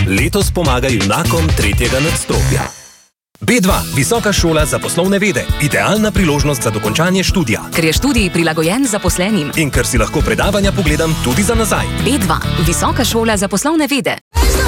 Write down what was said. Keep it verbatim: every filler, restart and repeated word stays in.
Letos pomaga junakom tretjega nadstropja. B dva, Visoka šola za poslovne vede. Idealna priložnost za dokončanje študija. Ker je študij prilagojen zaposlenim. In ker si lahko predavanja pogledam tudi za nazaj. B dva, Visoka šola za poslovne vede.